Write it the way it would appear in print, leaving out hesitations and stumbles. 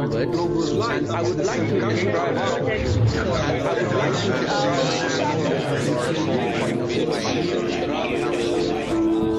onwards, and I would like to describe and I would like to describe from a point of view.